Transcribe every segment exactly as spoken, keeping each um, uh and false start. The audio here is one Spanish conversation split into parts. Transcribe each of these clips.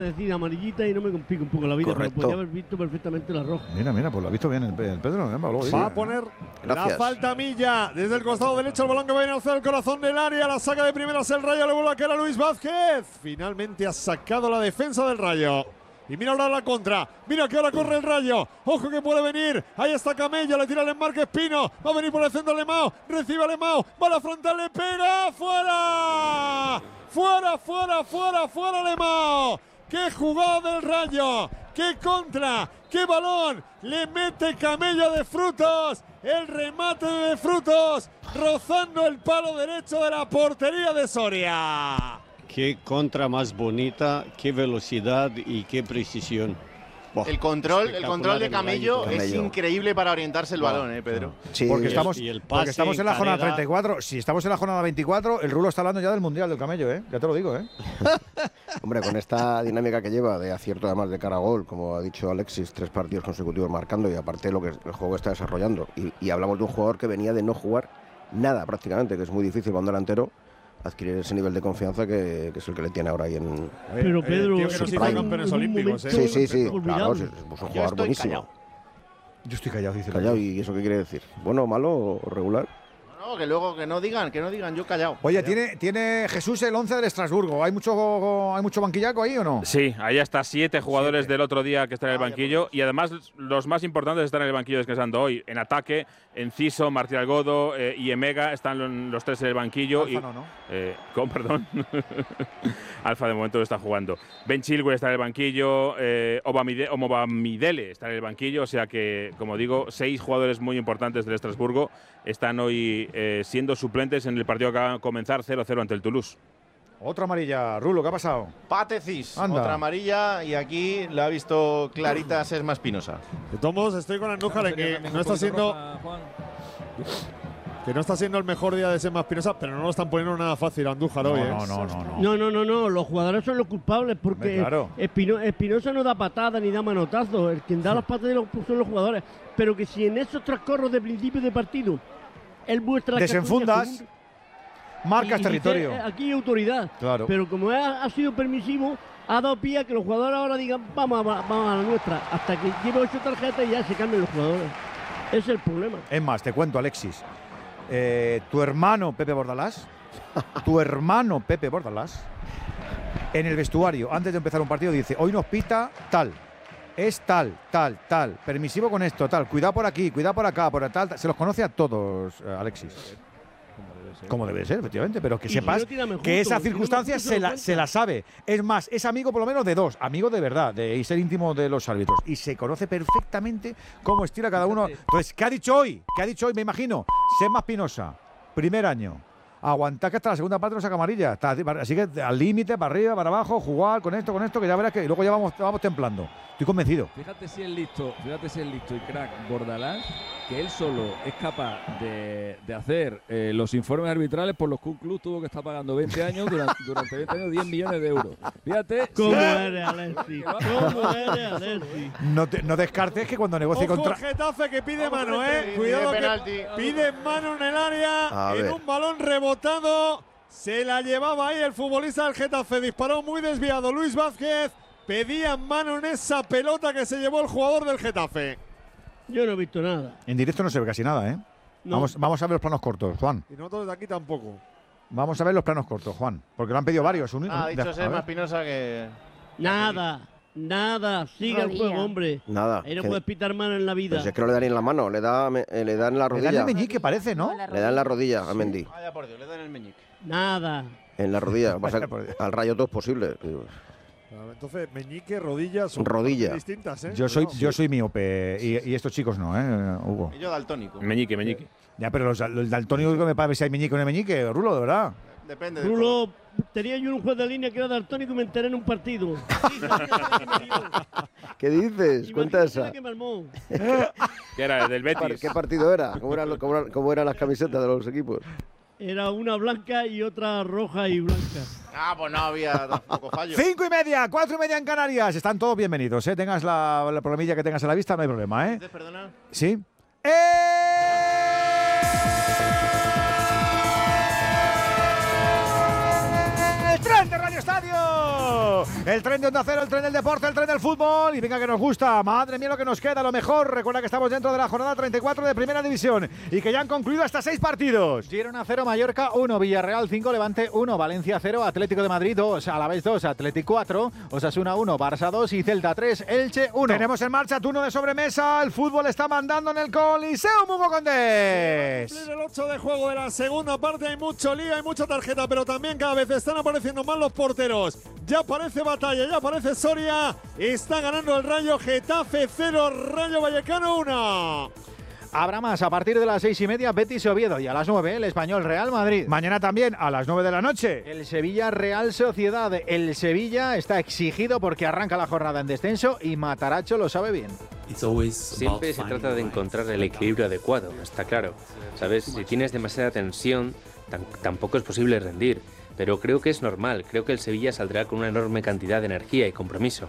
decir amarillita y no me complico un poco la vida, Correcto. pero podría haber visto perfectamente la roja. Mira, mira, pues lo ha visto bien el, el Pedro. ¿eh? Va a poner Gracias. la falta Milla desde el costado derecho, el balón que va a ir hacia el corazón del área, la saca de primeras el Rayo, le vuelve a caer a Luis Vázquez. Finalmente ha sacado la defensa del Rayo. Y mira ahora la contra, mira que ahora corre el Rayo, ojo que puede venir, ahí está Camello, le tira el embarque Espino, va a venir por el centro Lemao, recibe a Lemao, va a la frontal, le pega, fuera, fuera, fuera, fuera, fuera Lemao. ¡Qué jugada del Rayo! ¡Qué contra! ¡Qué balón! Le mete Camello de Frutos. El remate de Frutos rozando el palo derecho de la portería de Soria. Qué contra más bonita, qué velocidad y qué precisión. Buah, el control, el control de en el Camello Rayo. es increíble para orientarse el Buah, balón, eh, Pedro. Sí, Porque Y el- estamos, y el porque pase estamos en la en jornada carrera. treinta y cuatro. Si estamos en la jornada veinticuatro, el Rulo está hablando ya del Mundial del Camello, ¿eh? Ya te lo digo, ¿eh? Hombre, con esta dinámica que lleva de acierto además de cara a gol, como ha dicho Alexis, tres partidos consecutivos marcando y aparte lo que el juego está desarrollando. Y, y hablamos de un jugador que venía de no jugar nada prácticamente, que es muy difícil cuando delantero adquirir ese nivel de confianza que, que es el que le tiene ahora ahí en... Pero Pedro, tío que nos hizo en campeones un olímpicos, momento Sí, sí, sí, olvidable. claro, es, es un Yo jugador estoy buenísimo. callado. Yo estoy callado, dice. Callado, ¿y eso qué quiere decir? ¿Bueno, malo o regular? No, que luego que no digan, que no digan, yo callado. Oye, Callado. ¿tiene, tiene Jesús el once del Estrasburgo. ¿Hay mucho, ¿Hay mucho banquillaco ahí o no? Sí, ahí hasta siete jugadores Siete. del otro día que están en el Vaya, banquillo y además los más importantes están en el banquillo descansando hoy. En ataque, Enciso, Marcial Godo eh, y Emega están lo- los tres en el banquillo. Alfa y, no, ¿no? eh, con perdón. Alfa de momento lo está jugando. Ben Chilwell está en el banquillo, eh, Obamide- Omobamidele está en el banquillo, o sea que, como digo, seis jugadores muy importantes del Estrasburgo están hoy eh, siendo suplentes en el partido que va a comenzar cero cero ante el Toulouse. Otra amarilla. Rulo, ¿qué ha pasado? Patecis, Anda. otra amarilla y aquí la ha visto clarita Sesma Espinosa. De todos modos, estoy con Andújar en que no está siendo que no está siendo el mejor día de Sema Espinosa, pero no lo están poniendo nada fácil a Andújar No, hoy. no, ¿eh? no, no, no. No, no, no, no, los jugadores son los culpables porque Hombre, claro. Espino- Espinosa no da patadas ni da manotazos, el quien da las patadas son los jugadores, pero que si en esos transcorros de principio de partido él muestra las Desenfundas, cartulinas según- marcas y dice, territorio. "Eh, aquí hay autoridad", Claro. pero como ha, ha sido permisivo, ha dado pie a que los jugadores ahora digan vamos a, vamos a la nuestra, hasta que lleve ocho tarjetas y ya se cambian los jugadores. Ese es el problema. Es más, te cuento, Alexis. Eh, tu hermano Pepe Bordalás, tu hermano Pepe Bordalás, en el vestuario, antes de empezar un partido, dice: hoy nos pita tal, es tal, tal, tal, permisivo con esto, tal, cuidado por aquí, cuidado por acá, por tal, tal. Se los conoce a todos, eh, Alexis. Como debe ser, efectivamente, pero que Y si sepas no tiran juntos, que esa si no circunstancia juntos, se se lo la, cuentan. se la sabe. Es más, es amigo por lo menos de dos, amigo de verdad, de y ser íntimo de los árbitros. Y se conoce perfectamente cómo estira cada uno. Entonces, ¿qué ha dicho hoy? ¿Qué ha dicho hoy? Me imagino. Sema Espinosa, primer año. Aguantar que hasta la segunda parte no saca amarilla. Está- Así que al límite, para arriba, para abajo, jugar con esto, con esto, que ya verás que luego ya vamos, vamos templando. Estoy convencido. Fíjate si es listo, fíjate si es listo y crack Bordalás, que él solo es capaz de, de hacer eh, los informes arbitrales por los que un club tuvo que estar pagando veinte años, durante, durante veinte años diez millones de euros. Fíjate. ¿Cómo si- eres, Alexis? ¿Cómo eres, Alexis? No, te- no descartes que cuando negocie Ojo contra. el Getafe que pide Vamos, mano, frente, eh. pide Cuidado penalti. que pide mano en el área, A en ver. un balón rebotado. Se la llevaba ahí el futbolista del Getafe, disparó muy desviado Luis Vázquez. Pedía mano en esa pelota que se llevó el jugador del Getafe. Yo no he visto nada. En directo no se ve casi nada, ¿eh? No. Vamos, vamos a ver los planos cortos, Juan. Y nosotros de aquí tampoco. Vamos a ver los planos cortos, Juan. Porque lo han pedido varios. Un- Ah, ha de- dicho a Sesma ver. Espinosa que… Nada, nada. Sigue el Rodilla. juego, hombre. Nada. Ahí no que- puedes pitar mano en la vida. Pero si es que no le dan ni en la mano, le da, me- eh, le dan en la Le dan el rodilla. meñique, parece, ¿no? Le dan en la rodilla a Mendy. Vaya por Dios, le dan el meñique. Nada. En la rodilla. Pasa que Por Dios. al Rayo todo es posible. Entonces, meñique, rodillas son Rodilla. cosas distintas, ¿eh? Yo soy, Cuidado. yo soy miope y, y estos chicos no, ¿eh, Hugo? Y yo daltónico. Meñique, meñique. Ya, pero los, los daltónicos que me parece si hay meñique o no hay meñique, Rulo, de verdad. Depende del color. Rulo, tenía yo un juez de línea que era daltónico y me enteré en un partido. Sí, sabía que me dio. ¿Qué dices? Cuenta Imagínate esa. la que me armó. ¿Qué era? ¿Del Par- Betis? ¿Qué partido era? ¿Cómo eran, cómo eran- cómo eran las camisetas de los equipos? Era una blanca y otra roja y blanca. Ah, pues no había tampoco fallo. Cinco y media, cuatro y media en Canarias. Están todos bienvenidos, ¿eh? Tengas la, la problemilla que tengas a la vista, no hay problema, ¿eh? Entonces, perdona. ¿Sí? ¡Eh! ¡El tren de Radio Estadio! Cero. El tren de Onda Cero, el tren del deporte, el tren del fútbol. Y venga que nos gusta. Madre mía lo que nos queda, lo mejor. Recuerda que estamos dentro de la jornada treinta y cuatro de Primera División y que ya han concluido hasta seis partidos. Girona cero, Mallorca uno, Villarreal cinco, Levante uno, Valencia cero, Atlético de Madrid dos, Alavés dos, Atlético cuatro, Osasuna uno, Barça dos y Celta tres, Elche uno. Tenemos en marcha turno de sobremesa. El fútbol está mandando en el Coliseo Mugo Condés. En el ocho de juego de la segunda parte hay mucho lío, hay mucha tarjeta, pero también cada vez están apareciendo más los porteros. Ya aparece Batalla, ya aparece Soria. Está ganando el Rayo. Getafe cero, Rayo Vallecano uno. Habrá más a partir de las seis y media, Betis Oviedo, y a las nueve el Español Real Madrid. Mañana también a las nueve de la noche. El Sevilla Real Sociedad. El Sevilla está exigido porque arranca la jornada en descenso y Mataracho lo sabe bien. Siempre se trata de encontrar el equilibrio adecuado, está claro. Sabes, si tienes demasiada tensión, tan, tampoco es posible rendir. Pero creo que es normal, creo que el Sevilla saldrá con una enorme cantidad de energía y compromiso.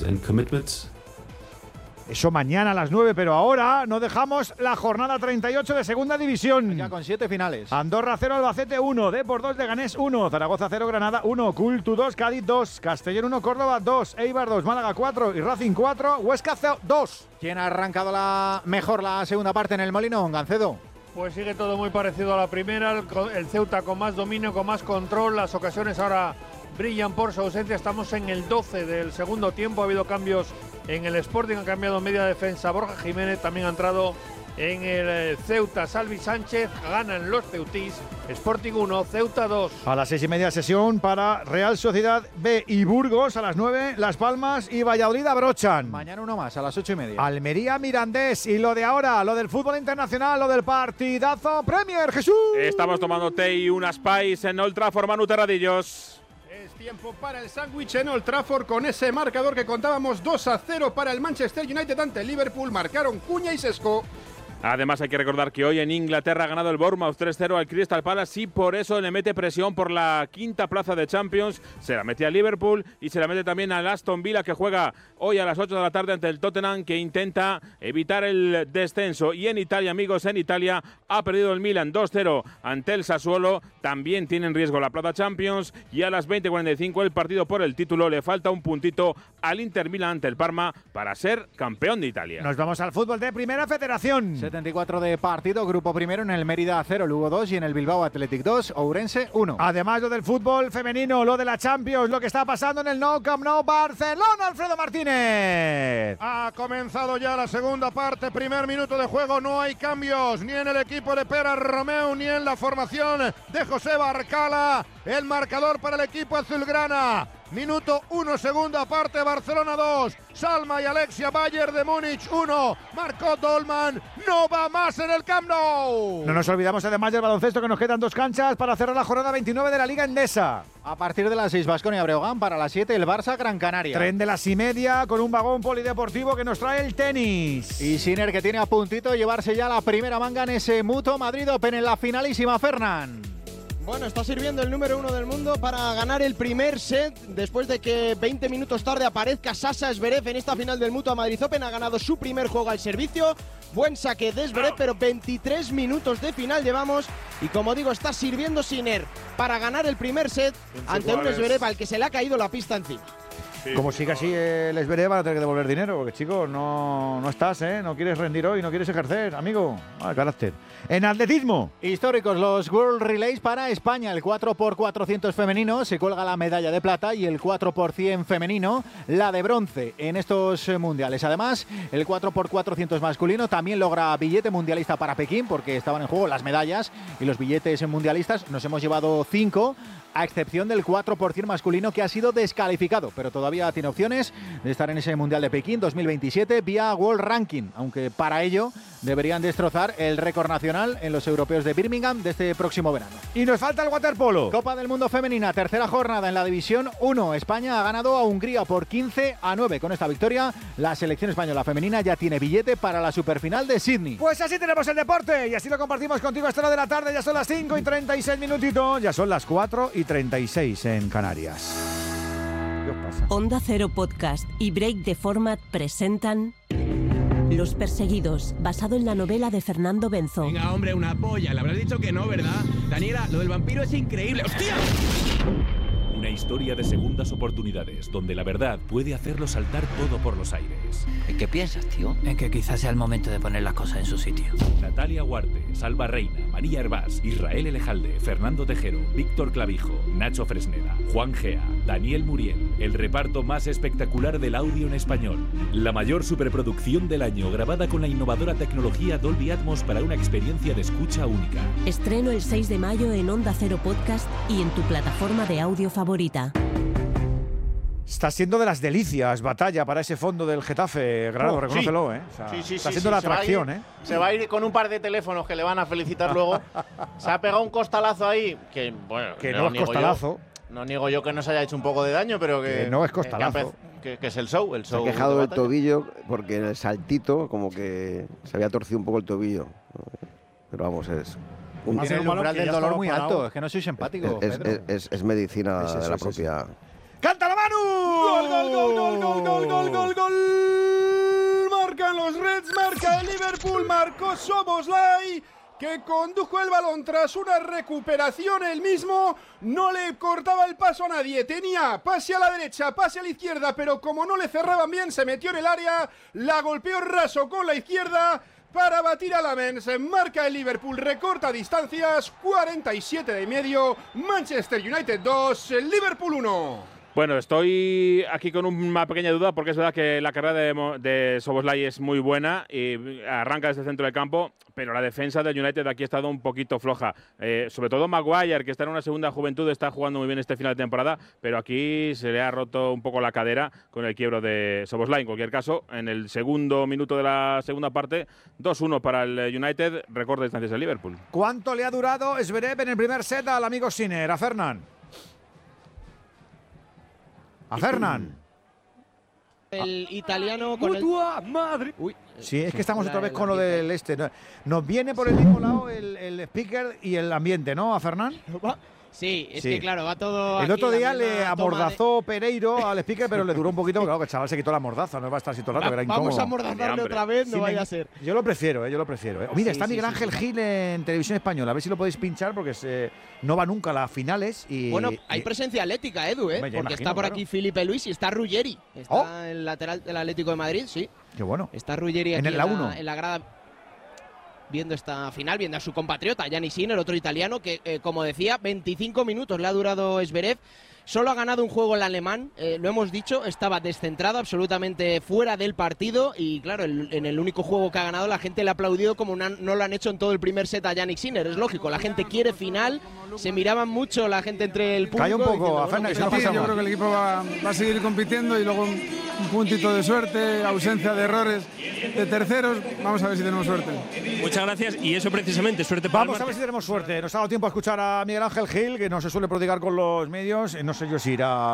Eso mañana a las nueve, pero ahora no dejamos la jornada treinta y ocho de Segunda División. Ya con siete finales. Andorra cero, Albacete uno, Depor dos, Leganés uno, Zaragoza cero, Granada uno, Cultu dos, Cádiz dos, Castellón uno, Córdoba dos, Eibar dos, Málaga cuatro y Racing cuatro, Huesca dos. ¿Quién ha arrancado la mejor la segunda parte en el Molinón, Gancedo? Pues sigue todo muy parecido a la primera, el, el Ceuta con más dominio, con más control, las ocasiones ahora brillan por su ausencia. Estamos en el doce del segundo tiempo, ha habido cambios en el Sporting, ha cambiado media defensa, Borja Jiménez también ha entrado en el Ceuta, Salvi Sánchez, ganan los ceutís, Sporting uno, Ceuta dos. A las seis y media sesión para Real Sociedad B y Burgos, a las nueve Las Palmas y Valladolid abrochan. Mañana uno más, a las ocho y media. Almería Mirandés y lo de ahora, lo del fútbol internacional, lo del partidazo Premier, Jesús. Estamos tomando té y unas pais en Old Trafford, Manu Terradillos. Tiempo para el sándwich en Old Trafford con ese marcador que contábamos dos a cero para el Manchester United ante el Liverpool. Marcaron Cuña y Sesco. Además hay que recordar que hoy en Inglaterra ha ganado el Bournemouth tres cero al Crystal Palace y por eso le mete presión por la quinta plaza de Champions. Se la mete a Liverpool y se la mete también al Aston Villa, que juega hoy a las ocho de la tarde ante el Tottenham, que intenta evitar el descenso. Y en Italia, amigos, en Italia ha perdido el Milan dos cero ante el Sassuolo. También tiene en riesgo la plaza Champions y a las veinte cuarenta y cinco el partido por el título. Le falta un puntito al Inter Milan ante el Parma para ser campeón de Italia. Nos vamos al fútbol de Primera Federación. setenta y cuatro de partido, grupo primero en el Mérida cero, Lugo dos y en el Bilbao Athletic dos, Ourense uno. Además lo del fútbol femenino, lo de la Champions, lo que está pasando en el Nou Camp Nou Barcelona, Alfredo Martínez. Ha comenzado ya la segunda parte, primer minuto de juego, no hay cambios ni en el equipo de Pera Romeu ni en la formación de José Barcala. El marcador para el equipo azulgrana. Minuto uno, segunda parte, Barcelona dos, Salma y Alexia Bayer de Múnich uno, marcó Dolman, no va más en el Camp Nou. No nos olvidamos además del baloncesto, que nos quedan dos canchas para cerrar la jornada veintinueve de la Liga Endesa. A partir de las seis, Baskonia Breogán, para las siete el Barça Gran Canaria. Tren de las y media con un vagón polideportivo que nos trae el tenis. Y Sinner, que tiene a puntito de llevarse ya la primera manga en ese Mutua Madrid Open en la finalísima, Fernán. Bueno, está sirviendo el número uno del mundo para ganar el primer set después de que veinte minutos tarde aparezca Sasha Zverev en esta final del Mutua Madrid Open. Ha ganado su primer juego al servicio. Buen saque de Zverev, pero veintitrés minutos de final llevamos. Y como digo, está sirviendo Sinner para ganar el primer set ante un Zverev al que se le ha caído la pista encima. Sí. Como siga así el Zverev, van a tener que devolver dinero, porque chico, no, no estás, ¿eh? No quieres rendir hoy, no quieres ejercer, amigo. Ah, carácter. En atletismo. Históricos los World Relays para España. El cuatro por cuatrocientos femenino se cuelga la medalla de plata y el cuatro por cien femenino la de bronce en estos mundiales. Además, el cuatro por cuatrocientos masculino también logra billete mundialista para Pekín, porque estaban en juego las medallas y los billetes mundialistas. Nos hemos llevado cinco, a excepción del cuatro por cien masculino, que ha sido descalificado, pero todavía tiene opciones de estar en ese Mundial de Pekín dos mil veintisiete vía World Ranking, aunque para ello deberían destrozar el récord nacional en los europeos de Birmingham de este próximo verano. Y nos falta el waterpolo. Copa del Mundo Femenina, tercera jornada en la División uno. España ha ganado a Hungría por quince a nueve. Con esta victoria, la selección española femenina ya tiene billete para la superfinal de Sydney. Pues así tenemos el deporte y así lo compartimos contigo a esta hora de la tarde. Ya son las cinco y treinta y seis minutitos, ya son las cuatro y treinta y seis en Canarias. ¿Qué os pasa? Onda Cero Podcast y Break the Format presentan Los Perseguidos, basado en la novela de Fernando Benzo. Venga, hombre, una polla. Le habrás dicho que no, ¿verdad? Daniela, lo del vampiro es increíble. ¡Hostia! Una historia de segundas oportunidades, donde la verdad puede hacerlo saltar todo por los aires. ¿En qué piensas, tío? En que quizás sea el momento de poner las cosas en su sitio. Natalia Huarte, Salva Reina, María Hervás, Israel Elejalde, Fernando Tejero, Víctor Clavijo, Nacho Fresneda, Juan Gea, Daniel Muriel. El reparto más espectacular del audio en español. La mayor superproducción del año, grabada con la innovadora tecnología Dolby Atmos para una experiencia de escucha única. Estreno el seis de mayo en Onda Cero Podcast y en tu plataforma de audio favorita. Está siendo de las delicias, Batalla, para ese fondo del Getafe, Grado, Oh, reconócelo, sí. ¿eh? O sea, Sí, sí, está sí, siendo sí, la se va a atracción, ir- ¿eh? Se va a ir con un par de teléfonos que le van a felicitar luego. Se ha pegado un costalazo ahí, que bueno, Que no es niego costalazo. Yo, no niego yo que no se haya hecho un poco de daño, pero que, Que no es que- costalazo. Que, que es el show, el Se ha show. quejado de del Batalla. tobillo porque en el saltito como que se había torcido un poco el tobillo. Pero vamos, es... Tiene el umbral del dolor muy alto, es que no soy simpático, Es, Pedro. es- es- es medicina Es eso, de la es propia... ¡Canta la mano! ¡Gol, gol, gol, gol, gol, gol, gol, gol, gol! Marcan los Reds, marca el Liverpool, marcó Szoboszlai, que condujo el balón tras una recuperación él mismo, no le cortaba el paso a nadie, tenía pase a la derecha, pase a la izquierda, pero como no le cerraban bien, se metió en el área, la golpeó raso con la izquierda para batir a Lamens, marca el Liverpool, recorta distancias, cuarenta y siete de medio, Manchester United dos, Liverpool uno. Bueno, estoy aquí con una pequeña duda porque es verdad que la carrera de, Mo- de Szoboszlai es muy buena y arranca desde el centro del campo, pero la defensa del United aquí ha estado un poquito floja. Eh, sobre todo Maguire, que está en una segunda juventud, está jugando muy bien este final de temporada, pero aquí se le ha roto un poco la cadera con el quiebro de Szoboszlai. En cualquier caso, en el segundo minuto de la segunda parte, dos uno para el United, recorta distancias del Liverpool. ¿Cuánto le ha durado Zverev en el primer set al amigo Sinner? A Fernán. A Fernán. El italiano con el... Madre. Uy, Sí, es que estamos la- otra vez el con lo ambiente. del este. ¿no? Nos viene por el mismo lado el, el speaker y el ambiente, ¿no? A Fernán. Sí, es Sí. que claro, va todo. El aquí otro la día misma le toma de- amordazó Pereiro al speaker, pero le duró un poquito, porque claro, que el chaval se quitó la mordaza, no va a estar así todo el rato, que era Vamos incómodo. a amordazarle otra vez, no Sí, vaya me- a ser. Yo lo prefiero, eh, yo lo prefiero. eh. Mira, Sí, está sí, Miguel sí, Ángel sí. Gil en Televisión Española, a ver si lo podéis pinchar, porque se, no va nunca a las finales. Y, Bueno, hay y- presencia atlética, Edu, ¿eh? Hombre, ya Porque imagino, está por claro. aquí Felipe Luis y está Ruggeri. Está Oh. el lateral del Atlético de Madrid, sí. Qué bueno. Está Ruggeri En aquí el- la uno. en la grada viendo esta final, viendo a su compatriota Gianni Sinner, otro italiano que, eh, como decía, veinticinco minutos le ha durado Zverev. Solo ha ganado un juego el alemán, eh, lo hemos dicho, estaba descentrado, absolutamente fuera del partido y claro, el- en el único juego que ha ganado la gente le ha aplaudido como na- no lo han hecho en todo el primer set a Yannick Sinner, es lógico, la gente quiere final, se miraban mucho la gente entre el público. Calla un poco, diciendo, a bueno, Fernández, que que no sí, pasa Yo nada. creo que el equipo va, va a seguir compitiendo y luego un, un puntito de suerte, ausencia de errores de terceros. Vamos a ver si tenemos suerte. Muchas gracias y eso precisamente, suerte para Vamos a ver si tenemos suerte. Nos ha dado tiempo a escuchar a Miguel Ángel Gil, que no se suele prodigar con los medios. Eh, No sé yo si irá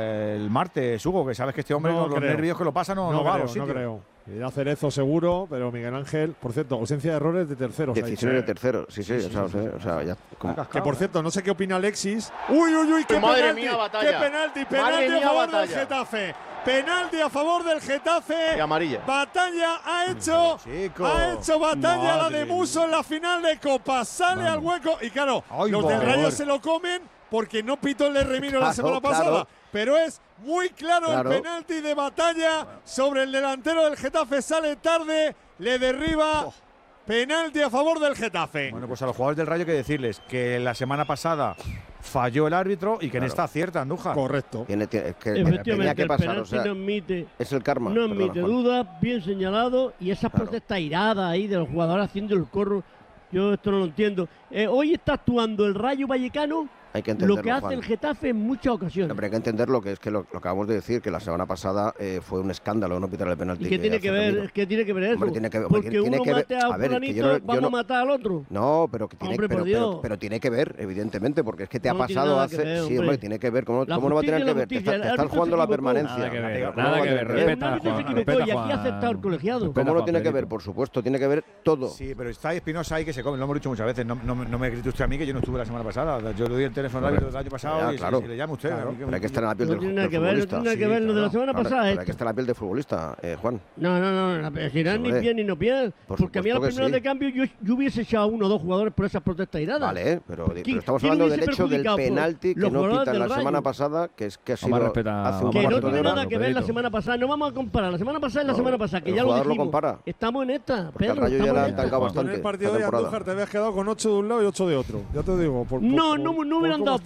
el martes, Hugo, que sabes que este hombre No con los creo. nervios que lo pasa no, no, va a creo, los no sitios. creo. Irá Cerezo seguro, pero Miguel Ángel, por cierto, ausencia de errores de terceros. ha Decisiones de dicho. terceros, sí, sí, o sea, o sea, o sea, ya. como- Que por cierto, no sé qué opina Alexis. Uy, uy, uy, qué Madre penalti. mía, Batalla. Qué penalti, Madre penalti a mía, favor del Batalla. Getafe. Penalti a favor del Getafe. Y amarilla. Batalla ha hecho, Chico. ha hecho Batalla la Madre de Muso en la final de Copa. Sale al hueco y claro, Ay, los por del Rayo favor. se lo comen porque no pitó el de Remiro la Claro, semana claro. pasada. Pero es muy claro, Claro. el penalti de Batalla sobre el delantero del Getafe. Sale tarde, le derriba. Penalti a favor del Getafe. Bueno, pues a los jugadores del Rayo hay que decirles que la semana pasada falló el árbitro y que en Claro. esta acierta, Andújar. Correcto. Tiene, tiene- es que tenía Efectivamente, que el pasar, penalti o sea, no admite, es el karma. no perdona, admite Juan. dudas, bien señalado, y esas Claro. protestas iradas ahí de los jugadores haciendo el corro, yo esto no lo entiendo. Eh, hoy está actuando el Rayo Vallecano Hay que lo entenderlo, que hace Juan. el Getafe en muchas ocasiones. Hombre, hay que entender lo que es que lo, lo acabamos de decir, que la semana pasada eh, fue un escándalo no pitar el penalti. ¿Y qué tiene que hace ver? Ramiro. ¿Qué tiene que ver eso? Hombre, tiene que ver- Porque tiene uno que ver- mate a a ver, es que fulanito, yo no- yo vamos no- a matar al otro. No, pero que tiene, Hombre, pero, por pero- Dios. pero tiene que ver, evidentemente, porque es que te No ha tiene pasado nada que hace. ver, sí, hombre. hombre, tiene que ver. ¿Cómo, La cómo no va a tener justicia que es la ver? Te, justicia, está- el te están árbitro jugando se la equivocó. permanencia. Nada que ver, Pero ¿cómo nada no va que a ver. tener El Respeta, árbitro se Juan, equivocó respeta, y aquí ha Juan. aceptado el colegiado. Respeta, ¿Cómo no Juan tiene que Pedrito. ver? Por supuesto, tiene que ver todo. Sí, pero está Espinosa ahí que se come, lo hemos dicho muchas veces. No, no, no me grite usted a mí que yo no estuve la semana pasada. Yo le doy el teléfono del árbitro del año pasado Ya, y, claro. y le llama usted. Claro, a mí que- pero hay que estar en la piel No del, tiene del nada que ver, no futbolista. tiene nada que ver lo de la semana Claro, pasada. pero esto. hay que estar en la piel del futbolista, eh, Juan. No, no, no, la- si no es ni Hombre, bien ni no bien. por Porque a mí a los supuesto que primeros sí. de cambio yo, yo hubiese echado a uno o dos jugadores por esas protestas iradas. Vale, pero, ¿Quién- pero estamos quién hablando del hubiese hecho del perjudicado por penalti que los no jugadores pitan del la Rayo? semana pasada, que es que ha Vamos a sido respetar- hace un Que no cuarto de tiene hora. nada que ver la Roberto. semana pasada. No vamos a comparar. La semana pasada es la No, semana pasada, que el ya lo jugador lo dijimos. compara. Estamos en esta, Porque el Pedro. Rayo ya estamos le en ha esta. atacado En bastante el partido esta de temporada. Andújar te habías quedado con ocho de un lado y ocho de otro. Ya te digo. Por, por- No, por- no, no por me hubieran cómo dado está